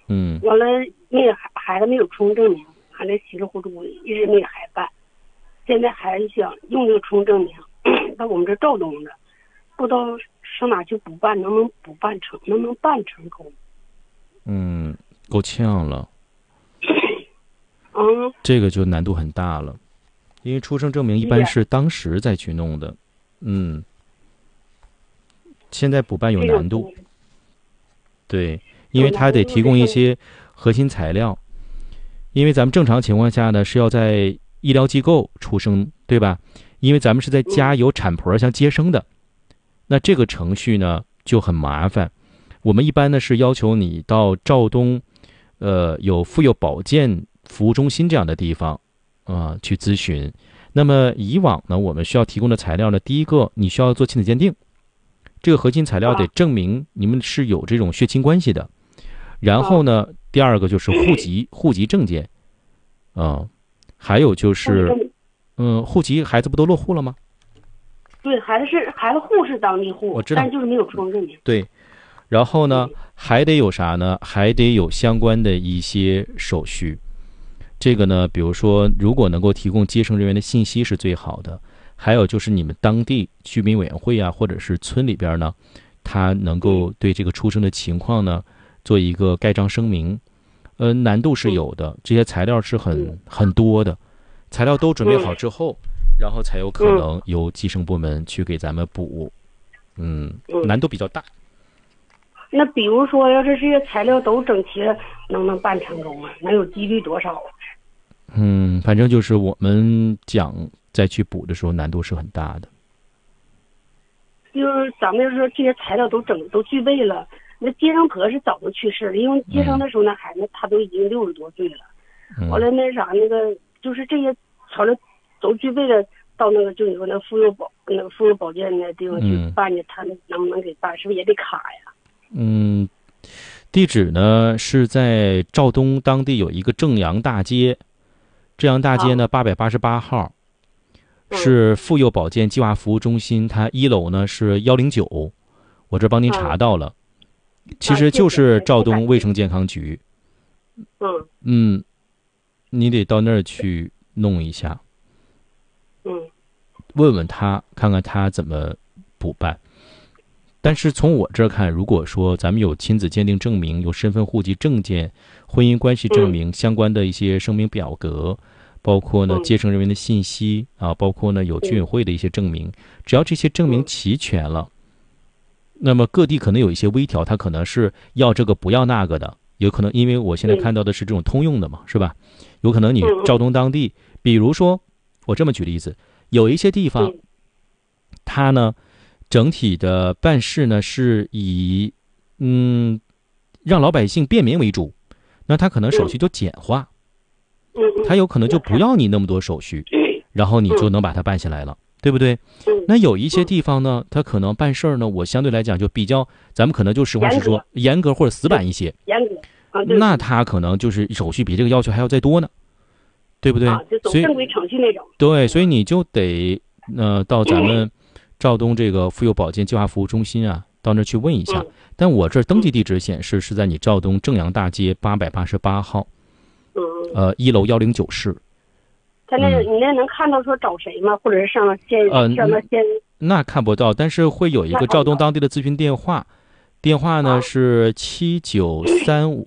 完了孩子没有出生证明，还得稀里糊涂一直没给孩子办。现在还想用这个出生证明到我们这肇东的，不知道上哪去补办，能不能补办成，能不能办成功？ 够呛了。这个就难度很大了，因为出生证明一般是当时再去弄的。现在补办有难度。对，因为他得提供一些核心材料，因为咱们正常情况下呢是要在医疗机构出生，对吧？因为咱们是在家有产婆像接生的，那这个程序呢就很麻烦。我们一般呢是要求你到肇东有妇幼保健服务中心这样的地方去咨询。那么以往呢我们需要提供的材料呢，第一个你需要做亲子鉴定，这个核心材料得证明你们是有这种血亲关系的。然后呢第二个就是户籍证件还有就是户籍孩子不都落户了吗？ 对，孩子户是当地户， 我知道， 但就是没有出生证明。 对，然后呢还得有啥呢？还得有相关的一些手续。这个呢比如说如果能够提供接生人员的信息是最好的，还有就是你们当地居民委员会啊，或者是村里边呢，他能够对这个出生的情况呢做一个盖章声明。难度是有的，这些材料是很多的，材料都准备好之后，然后才有可能由计生部门去给咱们补。难度比较大。 那比如说要是这些材料都整齐了，能不能办成功啊？能有几率多少？ 反正就是我们讲再去补的时候难度是很大的。 就是咱们要说这些材料都具备了，那接生婆是早就去世了，因为接生的时候那孩子他都已经60多岁了。完了那个就是这些材料都具备了，到那个就你说那妇幼保健的地方去办去，他能不能给办？是不是也得卡呀？ 地址呢是在肇东当地有一个正阳大街，正阳大街呢888号，是妇幼保健计划服务中心，它1楼呢是109，我这帮您查到了，其实就是肇东卫生健康局。你得到那儿去弄一下，问问他，看看他怎么补办。但是从我这儿看，如果说咱们有亲子鉴定证明，有身份户籍证件、婚姻关系证明，相关的一些声明表格，包括呢接生人员的信息包括呢有居委会的一些证明，只要这些证明齐全了，那么各地可能有一些微调，它可能是要这个不要那个的，有可能因为我现在看到的是这种通用的嘛，是吧？有可能你肇东当地，比如说我这么举例子，有一些地方它呢整体的办事呢是以让老百姓便民为主，那他可能手续就简化，他有可能就不要你那么多手续，然后你就能把它办下来了，对不对？那有一些地方呢，他可能办事儿呢，我相对来讲就比较，咱们可能就实话实说，严格或者死板一些，那他可能就是手续比这个要求还要再多呢，对不对？ 就走正规程序那种。 对，所以你就得到咱们肇东这个妇幼保健计划服务中心啊，到那儿去问一下。但我这登记地址显示是在你肇东正阳大街888号，1楼109室。 他你那能看到说找谁吗？或者是上了县那看不到，但是会有一个肇东当地的咨询电话，电话呢是7936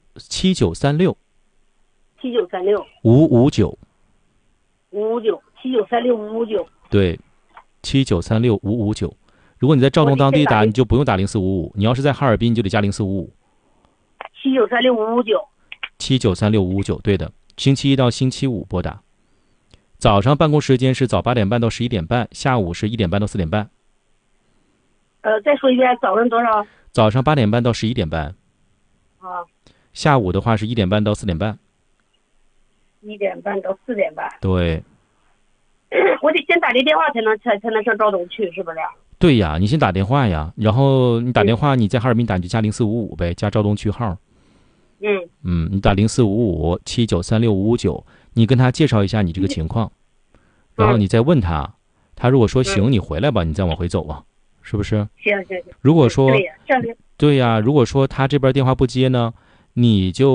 559 7936 对，7936 559。如果你在肇东当地打，你就不用打0455，你要是在哈尔滨，你就得加0455。 7936 559。 7936 559，对的，星期一到星期五拨打。早上办公时间是早8点半到11点半，下午是1点半到4点半。 再说一遍，早上多少？ 早上8点半到11点半。下午的话是1点半到4点半。 1点半到4点半。 对。 我得先打这电话才能上肇东去，是不是？ 对呀，你先打电话呀，然后你打电话，你在哈尔滨打你就加0455呗，加肇东区号。你打0455 7936 559，你跟他介绍一下你这个情况，然后你再问他，他如果说行，你回来吧，你再往回走啊，是不是？ 行。 如果说对呀，如果说他这边电话不接呢，你就